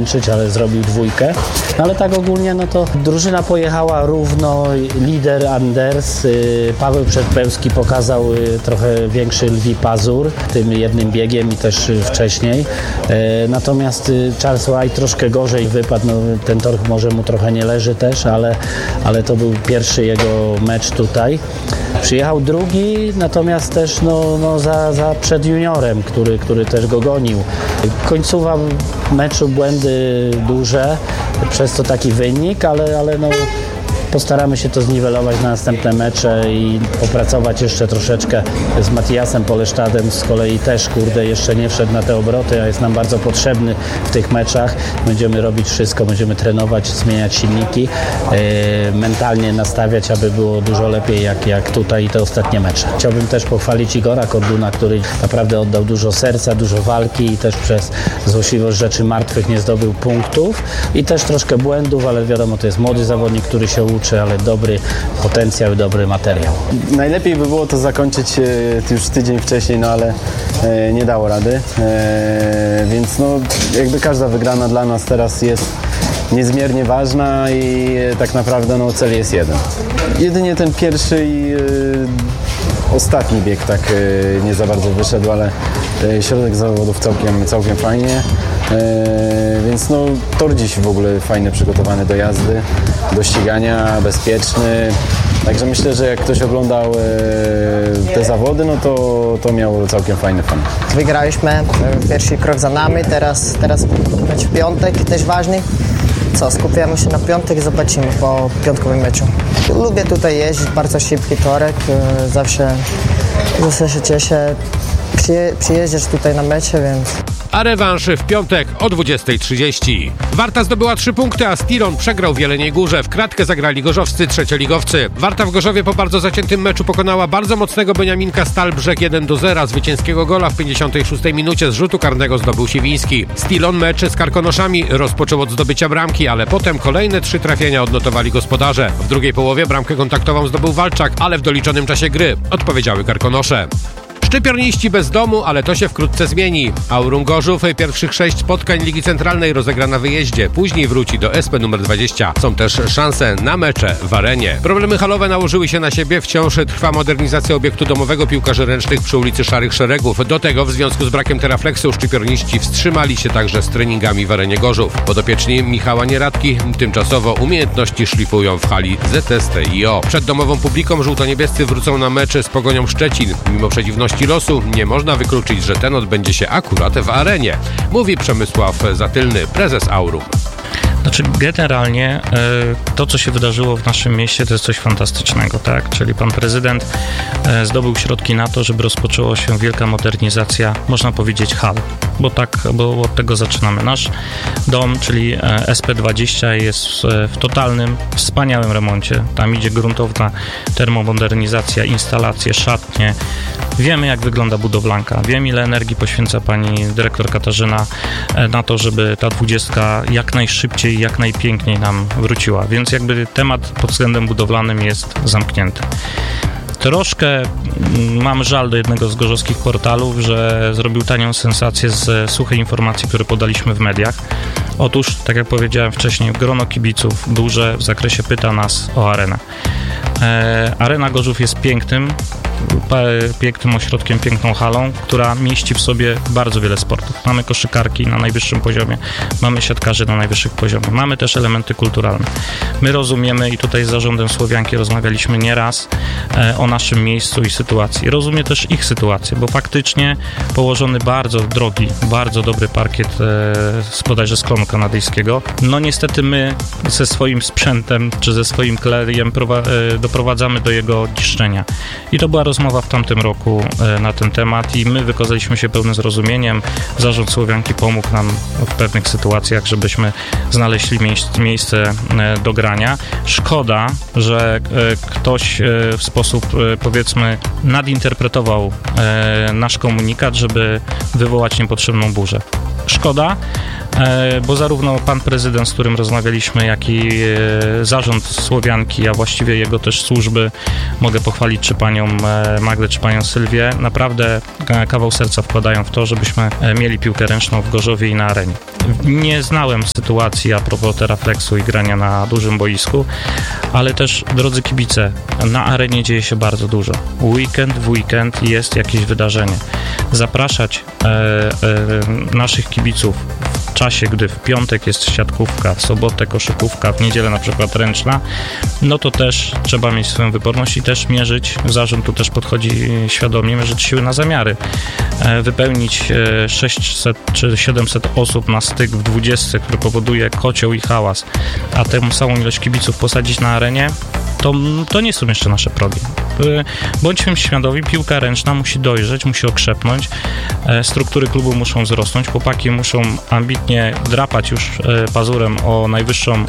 kończyć, ale zrobił 2. No ale tak ogólnie, no to drużyna pojechała równo, lider Anders, Paweł Przedpełski pokazał trochę większy lwi pazur tym jednym biegiem i też wcześniej. Natomiast Charles White troszkę gorzej wypadł, no, ten tor może mu trochę nie leży też, ale to był pierwszy jego mecz tutaj. Przyjechał drugi, natomiast też za przed juniorem, który też go gonił. Końcowa meczu błędy duże, przez to taki wynik, ale no postaramy się to zniwelować na następne mecze i popracować jeszcze troszeczkę z Matthiasem Polesztadem. Z kolei też, jeszcze nie wszedł na te obroty, a jest nam bardzo potrzebny w tych meczach. Będziemy robić wszystko, będziemy trenować, zmieniać silniki, mentalnie nastawiać, aby było dużo lepiej jak tutaj te ostatnie mecze. Chciałbym też pochwalić Igora Korduna, który naprawdę oddał dużo serca, dużo walki i też przez złośliwość rzeczy martwych nie zdobył punktów i też troszkę błędów, ale wiadomo, to jest młody zawodnik, który się uczy, ale dobry potencjał i dobry materiał. Najlepiej by było to zakończyć już tydzień wcześniej, no ale nie dało rady, więc no jakby każda wygrana dla nas teraz jest niezmiernie ważna i tak naprawdę no cel jest jeden. Jedynie ten pierwszy i ostatni bieg tak nie za bardzo wyszedł, ale środek zawodów całkiem fajnie. Więc no tor dziś w ogóle fajnie przygotowany do jazdy, do ścigania, bezpieczny. Także myślę, że jak ktoś oglądał te zawody, no to miał całkiem fajny fan. Wygraliśmy, pierwszy krok za nami, teraz mecz w piątek, też ważny. Skupiamy się na piątek i zobaczymy po piątkowym meczu. Lubię tutaj jeździć, bardzo szybki torek, zawsze się cieszę. Przyjeżdżasz tutaj na mecze, więc... A rewanż w piątek o 20:30. Warta zdobyła 3 punkty, a Stilon przegrał w Jeleniej Górze. W kratkę zagrali gorzowscy trzecioligowcy. Warta w Gorzowie po bardzo zaciętym meczu pokonała bardzo mocnego Beniaminka Stal Brzeg 1-0. Zwycięskiego gola w 56 minucie z rzutu karnego zdobył Siwiński. Stilon mecz z Karkonoszami rozpoczął od zdobycia bramki, ale potem kolejne 3 trafienia odnotowali gospodarze. W drugiej połowie bramkę kontaktową zdobył Walczak, ale w doliczonym czasie gry odpowiedziały Karkonosze. Szczypiorniści bez domu, ale to się wkrótce zmieni. Aurum Gorzów pierwszych 6 spotkań Ligi Centralnej rozegra na wyjeździe. Później wróci do SP numer 20. Są też szanse na mecze w arenie. Problemy halowe nałożyły się na siebie. Wciąż trwa modernizacja obiektu domowego piłkarzy ręcznych przy ulicy Szarych Szeregów. Do tego w związku z brakiem terafleksu szczypiorniści wstrzymali się także z treningami w arenie Gorzów. Podopieczni Michała Nieradki tymczasowo umiejętności szlifują w hali ZSTIO. Przed domową publiką żółto-niebiescy wrócą na mecze z Pogonią Szczecin. Mimo przeciwności losu nie można wykluczyć, że ten odbędzie się akurat w arenie, mówi Przemysław Zatylny, prezes Aurum. Znaczy generalnie to, co się wydarzyło w naszym mieście, to jest coś fantastycznego, tak? Czyli pan prezydent zdobył środki na to, żeby rozpoczęła się wielka modernizacja, można powiedzieć, hal, bo od tego zaczynamy. Nasz dom, czyli SP20 jest w totalnym, wspaniałym remoncie. Tam idzie gruntowna termomodernizacja, instalacje, szatnie. Wiemy, jak wygląda budowlanka. Wiem, ile energii poświęca pani dyrektor Katarzyna na to, żeby ta 20 jak najszybciej, jak najpiękniej nam wróciła. Więc jakby temat pod względem budowlanym jest zamknięty. Troszkę mam żal do jednego z gorzowskich portalów, że zrobił tanią sensację z suchej informacji, które podaliśmy w mediach. Otóż, tak jak powiedziałem wcześniej, grono kibiców duże w zakresie pyta nas o arenę. Arena Gorzów jest pięknym ośrodkiem, piękną halą, która mieści w sobie bardzo wiele sportów. Mamy koszykarki na najwyższym poziomie, mamy siatkarzy na najwyższym poziomie, mamy też elementy kulturalne. My rozumiemy i tutaj z zarządem Słowianki rozmawialiśmy nieraz o naszym miejscu i sytuacji. Rozumiem też ich sytuację, bo faktycznie położony bardzo drogi, bardzo dobry parkiet bodajże z klonu kanadyjskiego. No niestety my ze swoim sprzętem czy ze swoim klejem doprowadzamy do jego niszczenia. I to była rozmowa w tamtym roku na ten temat i my wykazaliśmy się pełnym zrozumieniem. Zarząd Słowianki pomógł nam w pewnych sytuacjach, żebyśmy znaleźli miejsce do grania. Szkoda, że ktoś w sposób, powiedzmy, nadinterpretował nasz komunikat, żeby wywołać niepotrzebną burzę. Szkoda, bo zarówno pan prezydent, z którym rozmawialiśmy, jak i zarząd Słowianki, a właściwie jego też służby, mogę pochwalić czy panią Magdę, czy panią Sylwię, naprawdę kawał serca wkładają w to, żebyśmy mieli piłkę ręczną w Gorzowie i na arenie. Nie znałem sytuacji a propos Teraflexu i grania na dużym boisku, ale też, drodzy kibice, na arenie dzieje się bardzo dużo. W weekend jest jakieś wydarzenie. Zapraszać naszych kibiców w czasie, gdy w piątek jest siatkówka, w sobotę koszykówka, w niedzielę na przykład ręczna, no to też trzeba mieć swoją wyporność i też mierzyć, zarząd tu też podchodzi świadomie, mierzyć siły na zamiary. Wypełnić 600 czy 700 osób na styk w 20, który powoduje kocioł i hałas, a tę samą ilość kibiców posadzić na arenie, to nie są jeszcze nasze progi. Bądźmy świadomi, piłka ręczna musi dojrzeć, musi okrzepnąć, struktury klubu muszą wzrosnąć, chłopaki muszą ambitnie drapać już pazurem o najwyższą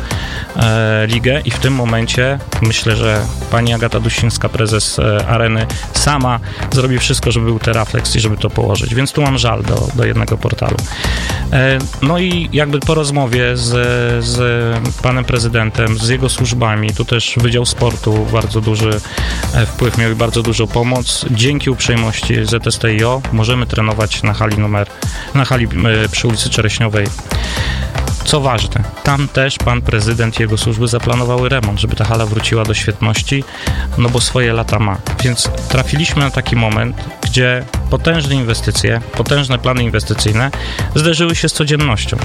ligę i w tym momencie myślę, że pani Agata Dusińska, prezes Areny, sama zrobi wszystko, żeby był Teraflex i żeby to położyć, więc tu mam żal do jednego portalu. No i jakby po rozmowie z panem prezydentem, z jego służbami, tu też Wydział Sportu bardzo duży wpływ miał i bardzo dużą pomoc. Dzięki uprzejmości ZSTIO możemy trenować na hali przy ulicy Czereśniowej. Co ważne, tam też pan prezydent i jego służby zaplanowały remont, żeby ta hala wróciła do świetności, no bo swoje lata ma. Więc trafiliśmy na taki moment, gdzie potężne inwestycje, potężne plany inwestycyjne zderzyły się z codziennością.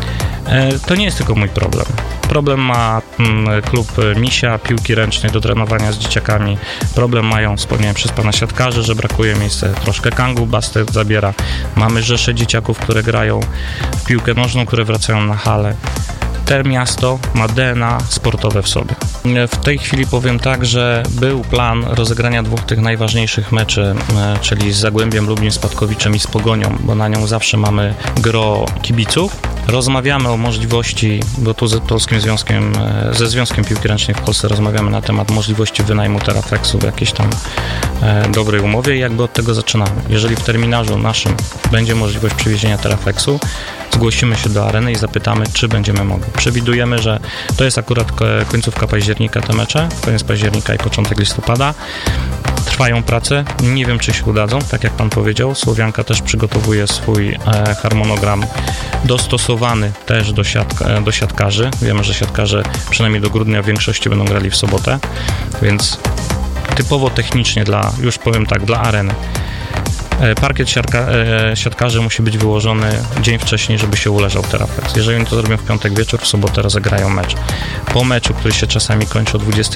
To nie jest tylko mój problem. Problem ma klub Misia, piłki ręcznej do trenowania z dzieciakami. Problem mają, wspomniałem przez pana siatkarzy, że brakuje miejsca. Troszkę Kangu Bastet zabiera. Mamy rzesze dzieciaków, które grają w piłkę nożną, które wracają na halę. To miasto ma DNA sportowe w sobie. W tej chwili powiem tak, że był plan rozegrania dwóch tych najważniejszych meczy, czyli z Zagłębiem Lublin, Spadkowiczem i z Pogonią, bo na nią zawsze mamy gro kibiców. Rozmawiamy o możliwości, bo tu ze Związkiem Piłki Ręcznej w Polsce rozmawiamy na temat możliwości wynajmu Teraflexu w jakiejś tam dobrej umowie i jakby od tego zaczynamy. Jeżeli w terminarzu naszym będzie możliwość przywiezienia Teraflexu, zgłosimy się do Areny i zapytamy, czy będziemy mogli. Przewidujemy, że to jest akurat końcówka października te mecze, koniec października i początek listopada. Trwają prace, nie wiem, czy się udadzą, tak jak pan powiedział. Słowianka też przygotowuje swój harmonogram dostosowany też do siatkarzy. Wiemy, że siatkarze przynajmniej do grudnia w większości będą grali w sobotę, więc typowo technicznie już powiem tak, dla Areny. Parkiet siatkarzy musi być wyłożony dzień wcześniej, żeby się uleżał Teraflex. Jeżeli oni to zrobią w piątek wieczór, w sobotę rozegrają mecz. Po meczu, który się czasami kończy o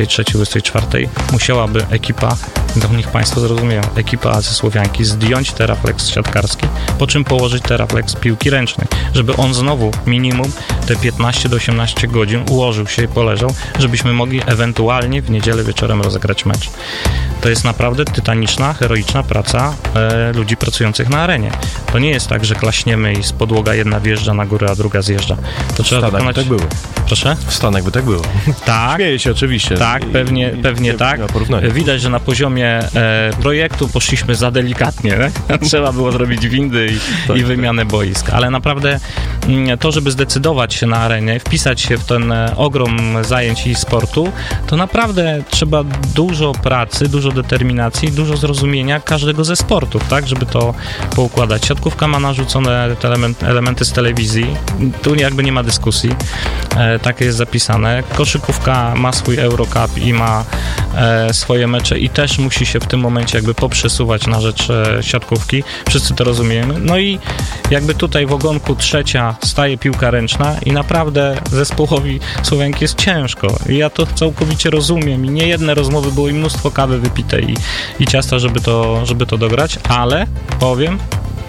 23-24, musiałaby ekipa, niech państwo zrozumieją, ekipa ze Słowianki zdjąć Teraflex siatkarski, po czym położyć Teraflex piłki ręcznej, żeby on znowu minimum te 15 do 18 godzin ułożył się i poleżał, żebyśmy mogli ewentualnie w niedzielę wieczorem rozegrać mecz. To jest naprawdę tytaniczna, heroiczna praca ludzi pracujących na arenie. To nie jest tak, że klaśniemy i z podłoga jedna wjeżdża na górę, a druga zjeżdża. To trzeba wykonać... tak było. Proszę? W Stanach by tak było. Tak. Śmieję się oczywiście. Tak, pewnie tak. Widać, że na poziomie projektu poszliśmy za delikatnie. Trzeba było zrobić windy i wymianę boisk. Ale naprawdę to, żeby zdecydować się na arenie, wpisać się w ten ogrom zajęć i sportu, to naprawdę trzeba dużo pracy, dużo determinacji, dużo zrozumienia każdego ze sportów, tak, żeby to poukładać. Siatkówka ma narzucone elementy z telewizji, tu jakby nie ma dyskusji, tak jest zapisane. Koszykówka ma swój Eurocup i ma swoje mecze i też musi się w tym momencie jakby poprzesuwać na rzecz siatkówki. Wszyscy to rozumiemy. No i jakby tutaj w ogonku trzecia staje piłka ręczna i naprawdę zespołowi Słowianki jest ciężko. I ja to całkowicie rozumiem i niejedne rozmowy było i mnóstwo kawy wypite i ciasta, żeby to dograć, ale powiem,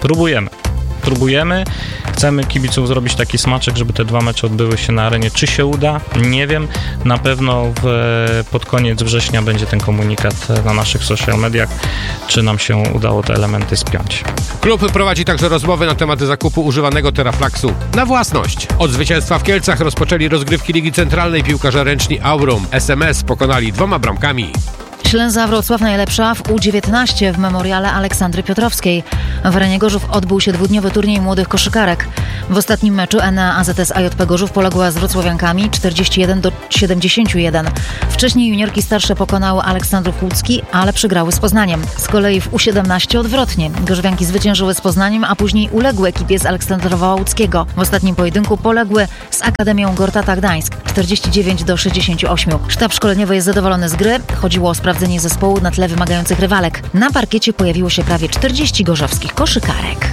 próbujemy, chcemy kibiców zrobić taki smaczek, żeby te dwa mecze odbyły się na arenie. Czy się uda? Nie wiem. Na pewno pod koniec września będzie ten komunikat na naszych social mediach, czy nam się udało te elementy spiąć. Klub prowadzi także rozmowy na temat zakupu używanego Teraflexu na własność. Od zwycięstwa w Kielcach rozpoczęli rozgrywki Ligi Centralnej piłkarze ręczni Aurum. SMS pokonali 2 bramkami. Ślęza Wrocław najlepsza w U19 w memoriale Aleksandry Piotrowskiej. W arenie Gorzów odbył się dwudniowy turniej młodych koszykarek. W ostatnim meczu Enea AZS AJP Gorzów poległa z wrocławiankami 41-71. Wcześniej juniorki starsze pokonały Aleksandrów Łódzki, ale przegrały z Poznaniem. Z kolei w U17 odwrotnie. Gorzowianki zwyciężyły z Poznaniem, a później uległy ekipie z Aleksandrowa Łódzkiego. W ostatnim pojedynku poległy z Akademią Gortata Gdańsk 49-68. Sztab szkoleniowy jest zadowolony z gry. Chodziło o sprawdzenie zespołu na tle wymagających rywalek. Na parkiecie pojawiło się prawie 40 gorzowskich koszykarek.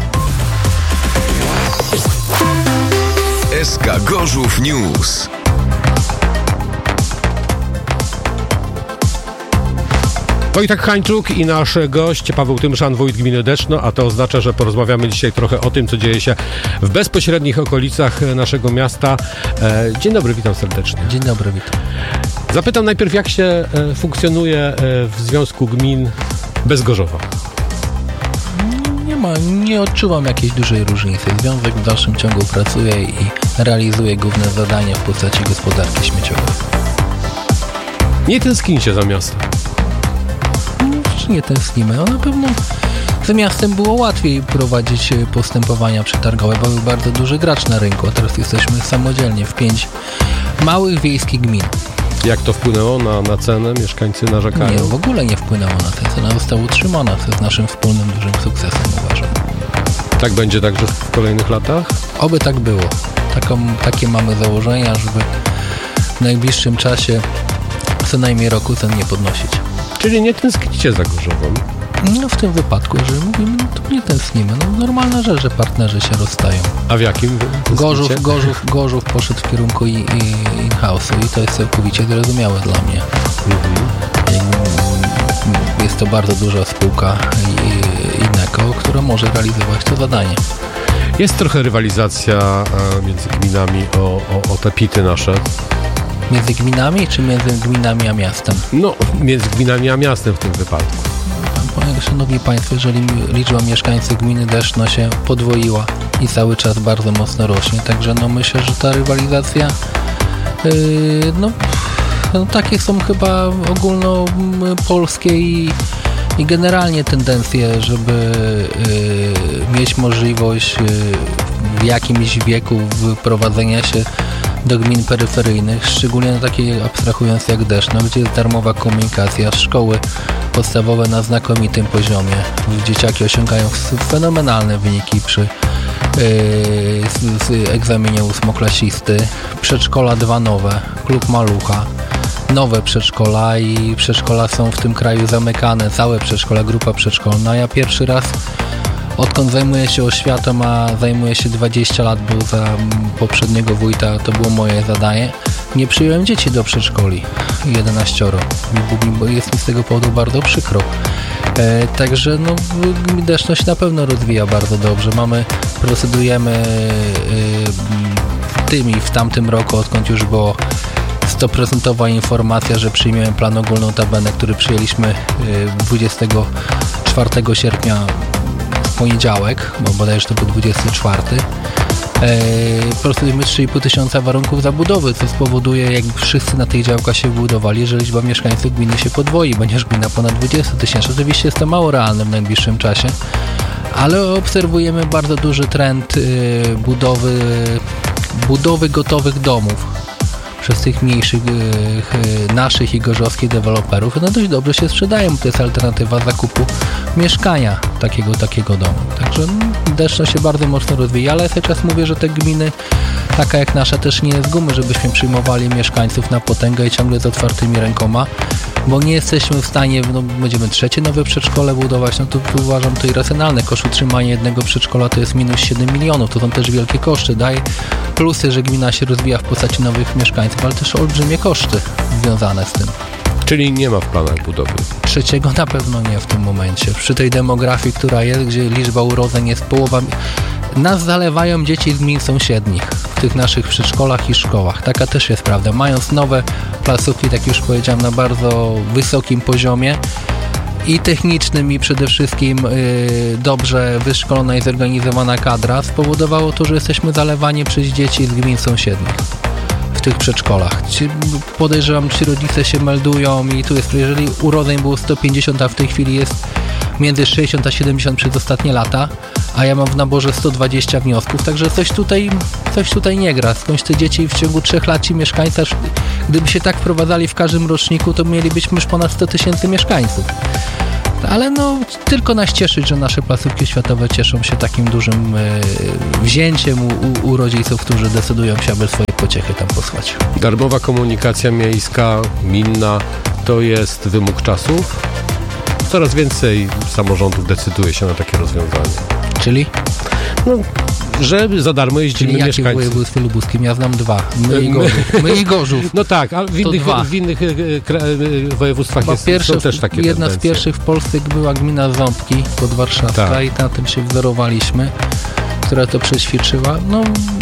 SK Gorzów News. Wojtek Hańczuk i nasz gość Paweł Tymszan, wójt gminy Deszno, a to oznacza, że porozmawiamy dzisiaj trochę o tym, co dzieje się w bezpośrednich okolicach naszego miasta. Dzień dobry, witam serdecznie. Dzień dobry, witam. Zapytam najpierw, jak się funkcjonuje w Związku Gmin bez Gorzowa? Nie odczuwam jakiejś dużej różnicy. Związek w dalszym ciągu pracuje i realizuje główne zadania w postaci gospodarki śmieciowej. Nie tęsknicie za miastem? Nie tęsknimy, ale na pewno z miastem było łatwiej prowadzić postępowania przetargowe, bo był bardzo duży gracz na rynku, a teraz jesteśmy samodzielnie w 5 małych wiejskich gmin. Jak to wpłynęło na cenę? Mieszkańcy narzekają? Nie, w ogóle nie wpłynęło na tę cenę, została utrzymana, co jest naszym wspólnym dużym sukcesem, uważam. Tak będzie także w kolejnych latach? Oby tak było. Takie mamy założenia, żeby w najbliższym czasie co najmniej roku cen nie podnosić. Czyli nie tęsknicie za Gorzowem? No w tym wypadku, jeżeli mówimy, no to nie tęsknimy. No normalna rzecz, że partnerzy się rozstają. A w jakim? Gorzów poszedł w kierunku in-house'u i to jest całkowicie zrozumiałe dla mnie. Jest to bardzo duża spółka Ineco, która może realizować to zadanie. Jest trochę rywalizacja między gminami o te pity nasze. Między gminami, czy między gminami a miastem? No, między gminami a miastem w tym wypadku. Szanowni Państwo, jeżeli liczba mieszkańców gminy Deszno się podwoiła i cały czas bardzo mocno rośnie, także no myślę, że ta rywalizacja takie są chyba ogólnopolskie i generalnie tendencje, żeby mieć możliwość w jakimś wieku wyprowadzenia się do gmin peryferyjnych, szczególnie na takie abstrahując jak Deszno, gdzie jest darmowa komunikacja, szkoły podstawowe na znakomitym poziomie. Dzieciaki osiągają fenomenalne wyniki przy egzaminie ósmoklasisty, przedszkola 2 nowe, klub Malucha, nowe przedszkola i przedszkola są w tym kraju zamykane, całe przedszkola, grupa przedszkolna. Ja pierwszy raz, odkąd zajmuję się oświatą, a zajmuję się 20 lat, bo za poprzedniego wójta to było moje zadanie, nie przyjąłem dzieci do przedszkoli, 11. Jest mi z tego powodu bardzo przykro. Także Deszno się na pewno rozwija bardzo dobrze. Procedujemy w tym i w tamtym roku, odkąd już było 100% informacja, że przyjmiemy plan ogólną tabenę, który przyjęliśmy 24 sierpnia w poniedziałek, bo bodajże to był 24. Procedujemy 3,5 tysiąca warunków zabudowy, co spowoduje, jak wszyscy na tych działkach się budowali, że liczba mieszkańców gminy się podwoi, będzie gmina ponad 20 tysięcy. Oczywiście jest to mało realne w najbliższym czasie, ale obserwujemy bardzo duży trend budowy gotowych domów przez tych mniejszych naszych i gorzowskich deweloperów. No dość dobrze się sprzedają, to jest alternatywa zakupu mieszkania takiego domu. Także Deszno się bardzo mocno rozwija, ale cały czas mówię, że te gminy, taka jak nasza, też nie jest gumy, żebyśmy przyjmowali mieszkańców na potęgę i ciągle z otwartymi rękoma, bo nie jesteśmy w stanie, będziemy 3 nowe przedszkole budować, to uważam to irracjonalne. Koszt utrzymania jednego przedszkola to jest minus 7 milionów, to są też wielkie koszty. Daje plusy, że gmina się rozwija w postaci nowych mieszkańców, ale też olbrzymie koszty związane z tym. Czyli nie ma w planach budowy? 3 na pewno nie w tym momencie. Przy tej demografii, która jest, gdzie liczba urodzeń jest połowa, nas zalewają dzieci z gmin sąsiednich w tych naszych przedszkolach i szkołach. Taka też jest prawda. Mając nowe placówki, tak już powiedziałem, na bardzo wysokim poziomie i technicznym, i przede wszystkim dobrze wyszkolona i zorganizowana kadra, spowodowało to, że jesteśmy zalewani przez dzieci z gmin sąsiednich. W tych przedszkolach. Podejrzewam, ci rodzice się meldują i tu jest, jeżeli urodzeń było 150, a w tej chwili jest między 60 a 70 przez ostatnie lata, a ja mam w naborze 120 wniosków, także coś tutaj nie gra. Skądś te dzieci w ciągu 3 lat ci mieszkańcy, gdyby się tak wprowadzali w każdym roczniku, to mielibyśmy już ponad 100 000 mieszkańców. Ale no, tylko nas cieszyć, że nasze placówki oświatowe cieszą się takim dużym wzięciem u rodziców, którzy decydują się, aby swoje pociechy tam posłać. Darmowa komunikacja miejska, gminna, to jest wymóg czasów. Coraz więcej samorządów decyduje się na takie rozwiązanie. Czyli? No, że za darmo jeździmy mieszkańcy. Jakie w województwie lubuskim? Ja znam 2. My i Gorzów. No tak, a w innych województwach są też takie jedna tendencje. z pierwszych w Polsce była gmina Ząbki podwarszawska, tak. I na tym się wzorowaliśmy, która to przećwiczyła. No,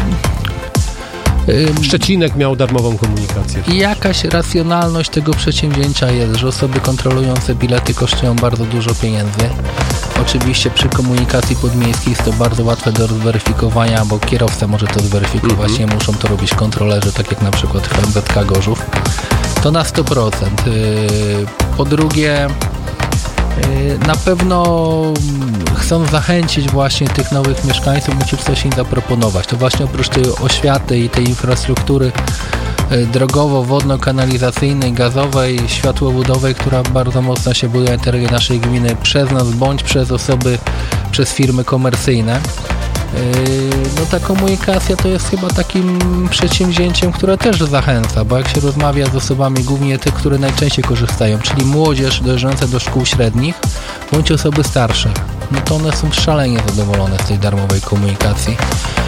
Szczecinek miał darmową komunikację. I jakaś racjonalność tego przedsięwzięcia jest, że osoby kontrolujące bilety kosztują bardzo dużo pieniędzy. Oczywiście przy komunikacji podmiejskiej jest to bardzo łatwe do zweryfikowania, bo kierowca może to zweryfikować, nie muszą to robić kontrolerzy, tak jak na przykład w MZK Gorzów. To na 100%. Po drugie, na pewno chcą zachęcić właśnie tych nowych mieszkańców, musi coś im zaproponować. To właśnie oprócz tej oświaty i tej infrastruktury drogowo-wodno-kanalizacyjnej, gazowej, światłowodowej, która bardzo mocno się buduje na terenie naszej gminy przez nas bądź przez osoby, przez firmy komercyjne. No ta komunikacja to jest chyba takim przedsięwzięciem, które też zachęca, bo jak się rozmawia z osobami, głównie tych, które najczęściej korzystają, czyli młodzież dojeżdżająca do szkół średnich, bądź osoby starsze, no to one są szalenie zadowolone z tej darmowej komunikacji.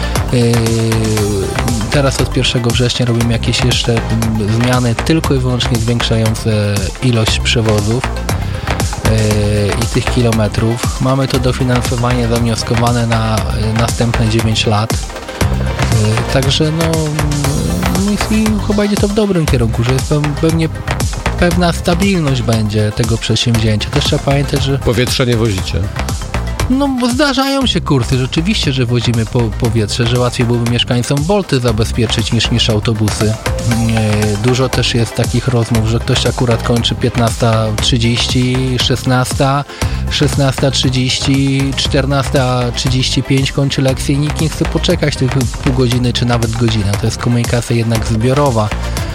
Teraz od 1 września robimy jakieś jeszcze zmiany tylko i wyłącznie zwiększające ilość przewozów i tych kilometrów. Mamy to dofinansowanie zawnioskowane na następne 9 lat. Także no chyba idzie to w dobrym kierunku, że jest pewnie pewna stabilność będzie tego przedsięwzięcia. Też trzeba pamiętać, że... Powietrze nie wozicie. No bo zdarzają się kursy, rzeczywiście, że wozimy powietrze, że łatwiej byłoby mieszkańcom Bolty zabezpieczyć niż autobusy. Dużo też jest takich rozmów, że ktoś akurat kończy 15:30, 16:30, 14:35 kończy lekcję i nikt nie chce poczekać tych pół godziny czy nawet godzinę. To jest komunikacja jednak zbiorowa.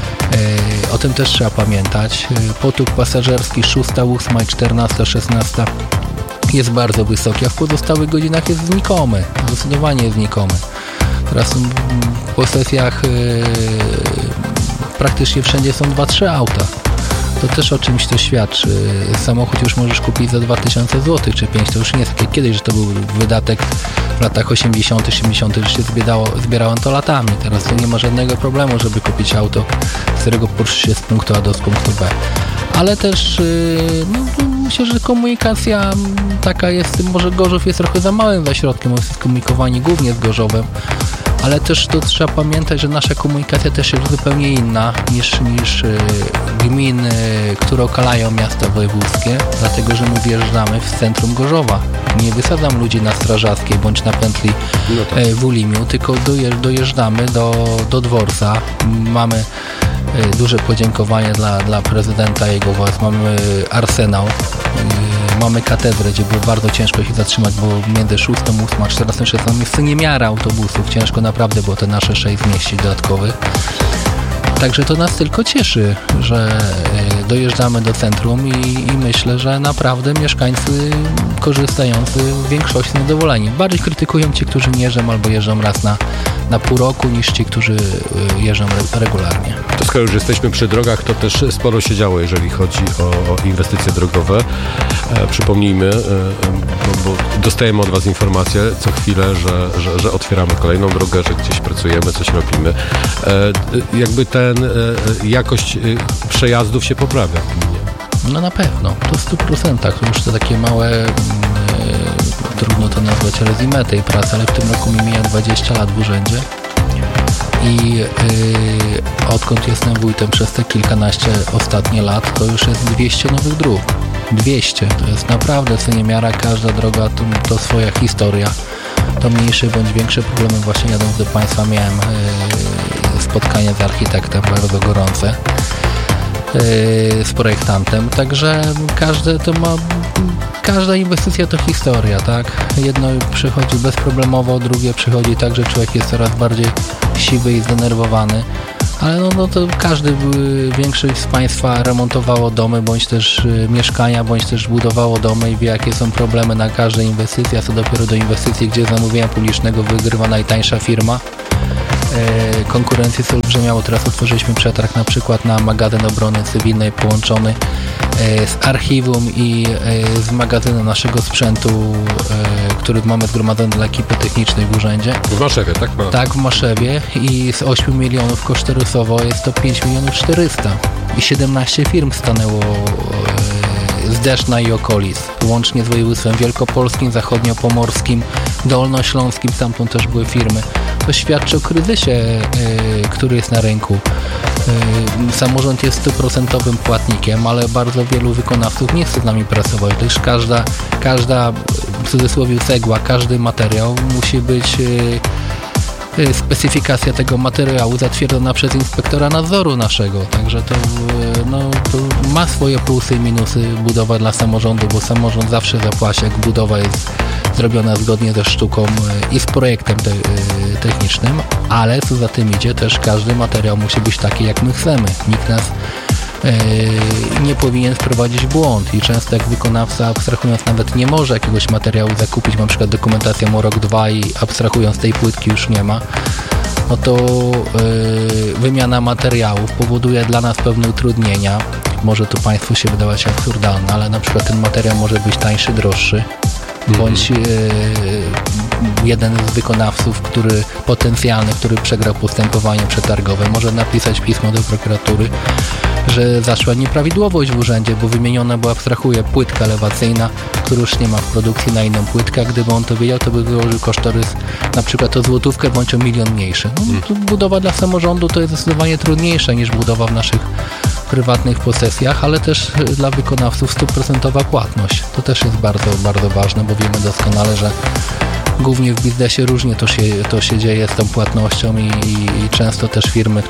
O tym też trzeba pamiętać. Potłuk pasażerski 6, 8, 14, 16 jest bardzo wysoki, a w pozostałych godzinach jest znikomy. Zdecydowanie jest znikomy. Teraz po sesjach praktycznie wszędzie są 2-3 auta. To też o czymś to świadczy. Samochód już możesz kupić za 2000 zł czy 5. To już nie jest tak jak kiedyś, że to był wydatek w latach 80., 70., że się zbierało to latami. Teraz to nie ma żadnego problemu, żeby kupić auto, z którego poruszy się z punktu A do punktu B. Ale też myślę, że komunikacja taka jest, może Gorzów jest trochę za małym zaśrodkiem, bo jest skomunikowani głównie z Gorzowem, ale też to trzeba pamiętać, że nasza komunikacja też jest zupełnie inna niż gmin, które okalają miasta wojewódzkie, dlatego że my wjeżdżamy w centrum Gorzowa. Nie wysadzam ludzi na Strażackiej bądź na pętli w Ulimiu, tylko dojeżdżamy do dworca. Mamy duże podziękowanie dla prezydenta i jego władz. Mamy arsenał, mamy katedrę, gdzie było bardzo ciężko się zatrzymać, bo między 6, 8, 14, 16 jest niemiara autobusów. Ciężko naprawdę było te nasze 6 zmieścić dodatkowych. Także to nas tylko cieszy, że dojeżdżamy do centrum i myślę, że naprawdę mieszkańcy korzystający w większości zadowoleni. Bardziej krytykują ci, którzy nie jeżdżą albo jeżdżą raz na pół roku, niż ci, którzy jeżdżą regularnie. To skoro już jesteśmy przy drogach, to też sporo się działo, jeżeli chodzi o inwestycje drogowe. Przypomnijmy, bo dostajemy od Was informacje co chwilę, że otwieramy kolejną drogę, że gdzieś pracujemy, coś robimy. Jakby jakość przejazdów się poprawia w gminie. No na pewno, to w 100%. To już to takie małe, trudno to nazwać rezumé tej pracy, ale w tym roku mi mija 20 lat w urzędzie i odkąd jestem wójtem przez te kilkanaście ostatnie lat, to już jest 200 nowych dróg. 200, to jest naprawdę co niemiara, każda droga to swoja historia. To mniejsze bądź większe problemy właśnie jadąc do Państwa miałem z spotkanie z architektem bardzo gorące, z projektantem, także każda inwestycja to historia, tak? Jedno przychodzi bezproblemowo, drugie przychodzi tak, że człowiek jest coraz bardziej siwy i zdenerwowany, ale no to większość z Państwa remontowało domy, bądź też mieszkania, bądź też budowało domy i wie, jakie są problemy na każdej inwestycji, a co dopiero do inwestycji, gdzie zamówienia publicznego wygrywa najtańsza firma. Konkurencja jest olbrzymia, bo teraz otworzyliśmy przetarg na przykład na magazyn obrony cywilnej połączony z archiwum i z magazynem naszego sprzętu, który mamy zgromadzony dla ekipy technicznej w urzędzie. W Maszewie, tak? Tak, w Maszewie i z 8 milionów kosztorysowo jest to 5 milionów 400 i 17 firm stanęło z Deszna i okolic, łącznie z województwem wielkopolskim, zachodniopomorskim, dolnośląskim, stamtąd też były firmy. To świadczy o kryzysie, który jest na rynku. Samorząd jest 100% płatnikiem, ale bardzo wielu wykonawców nie chce z nami pracować, gdyż każda w cudzysłowie cegła, każdy materiał musi być specyfikacja tego materiału zatwierdzona przez inspektora nadzoru naszego, także to ma swoje plusy i minusy budowa dla samorządu, bo samorząd zawsze zapłaci, jak budowa jest zrobiona zgodnie ze sztuką i z projektem technicznym, ale co za tym idzie, też każdy materiał musi być taki, jak my chcemy. Nikt nas nie powinien wprowadzić w błąd i często jak wykonawca, abstrahując, nawet nie może jakiegoś materiału zakupić, na przykład dokumentację ma rok, 2 i abstrahując tej płytki już nie ma, no to wymiana materiałów powoduje dla nas pewne utrudnienia. Może to Państwu się wydawać absurdalne, ale na przykład ten materiał może być tańszy, droższy, bądź jeden z wykonawców, potencjalny, który przegrał postępowanie przetargowe, może napisać pismo do prokuratury, że zaszła nieprawidłowość w urzędzie, bo wymieniona była, abstrahuję, płytka elewacyjna, która już nie ma w produkcji, na inną płytkę, a gdyby on to wiedział, to by wyłożył kosztorys na przykład o złotówkę bądź o 1 milion mniejszy. Budowa dla samorządu to jest zdecydowanie trudniejsza niż budowa w naszych prywatnych posesjach, ale też dla wykonawców 100% płatność. To też jest bardzo, bardzo ważne, bo wiemy doskonale, że głównie w biznesie różnie to się dzieje z tą płatnością i często też firmy,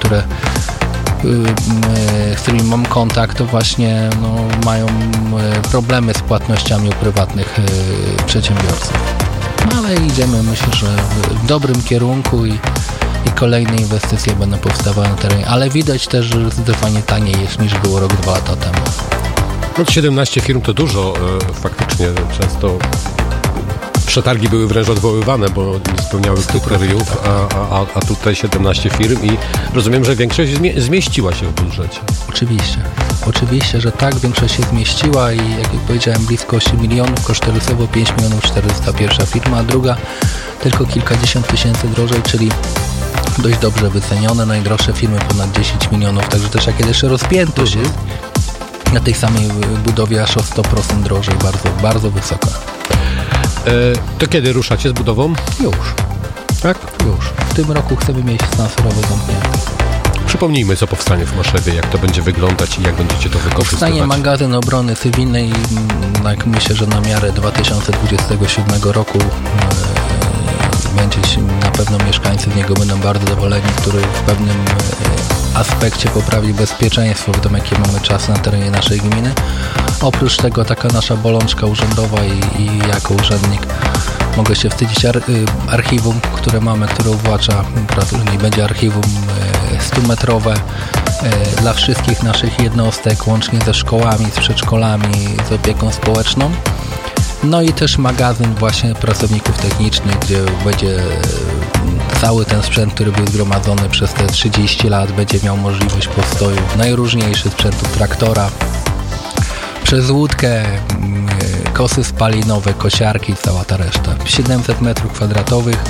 z którymi mam kontakt, to właśnie mają problemy z płatnościami u prywatnych przedsiębiorców. No ale idziemy, myślę, że w dobrym kierunku i kolejne inwestycje będą powstawały na terenie, ale widać też, że zdecydowanie taniej jest niż było rok, 2 lata temu. 17 firm to dużo, faktycznie często przetargi były wręcz odwoływane, bo nie spełniały kryteriów, a tutaj 17 firm i rozumiem, że większość zmieściła się w budżecie. Oczywiście, że tak, większość się zmieściła i jak powiedziałem, blisko 8 milionów, kosztorysowo 5 milionów 400 pierwsza firma, a druga tylko kilkadziesiąt tysięcy drożej, czyli dość dobrze wycenione, najdroższe firmy ponad 10 milionów, także też jak jeszcze rozpiętość jest na tej samej budowie aż o 100% drożej, bardzo, bardzo wysoka. To kiedy ruszacie z budową? Już. Tak? Już. W tym roku chcemy mieć stan surowy zamknięty. Przypomnijmy, co powstanie w Maszewie, jak to będzie wyglądać i jak będziecie to wykorzystywać. Powstanie magazyn obrony cywilnej, jak myślę, że na miarę 2027 roku będzie na pewno mieszkańcy z niego będą bardzo zadowoleni, który w pewnym aspekcie poprawi bezpieczeństwo, wiadomo jakie mamy czas na terenie naszej gminy. Oprócz tego taka nasza bolączka urzędowa i jako urzędnik mogę się wstydzić archiwum, które mamy, które uwłacza pracę, nie będzie archiwum 100-metrowe dla wszystkich naszych jednostek, łącznie ze szkołami, z przedszkolami, z opieką społeczną. No i też magazyn właśnie pracowników technicznych, gdzie będzie cały ten sprzęt, który był zgromadzony przez te 30 lat, będzie miał możliwość postoju najróżniejszych sprzętów, traktora, przez łódkę, kosy spalinowe, kosiarki, cała ta reszta. 700 metrów kwadratowych,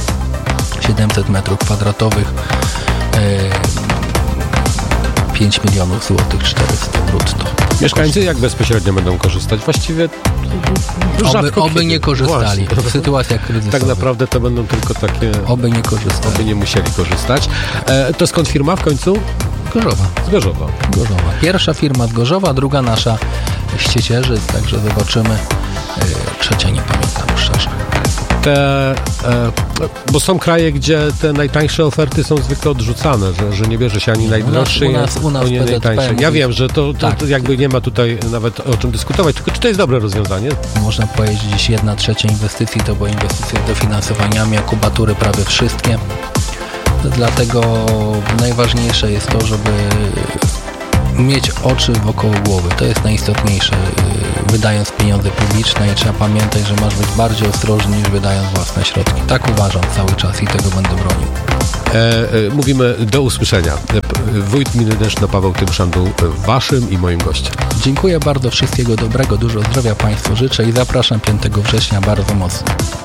5 milionów złotych, 400 brutto. Mieszkańcy jak bezpośrednio będą korzystać? Właściwie oby nie korzystali. Właśnie. W sytuacjach kryzysowych. Tak naprawdę to będą tylko takie... Oby nie korzystali. Oby nie musieli korzystać. To skąd firma w końcu? Gorzowa. Z Gorzowa. Pierwsza firma z Gorzowa, druga nasza z Ciecierzyc, także zobaczymy. Trzecia nie pamiętam szczerze. Bo są kraje, gdzie te najtańsze oferty są zwykle odrzucane, że nie bierze się ani najdroższy, ani najtańszy. Ja wiem, że to jakby nie ma tutaj nawet o czym dyskutować, tylko czy to jest dobre rozwiązanie? Można powiedzieć, dziś 1/3 inwestycji to były inwestycje z dofinansowaniami, a kubatury prawie wszystkie. Dlatego najważniejsze jest to, żeby mieć oczy wokół głowy. To jest najistotniejsze, wydając pieniądze publiczne i trzeba pamiętać, że masz być bardziej ostrożny niż wydając własne środki. Tak uważam cały czas i tego będę bronił. Mówimy do usłyszenia. Wójt Gminy Dęszno Paweł Tymszan był waszym i moim gościem. Dziękuję bardzo, wszystkiego dobrego, dużo zdrowia Państwu życzę i zapraszam 5 września bardzo mocno.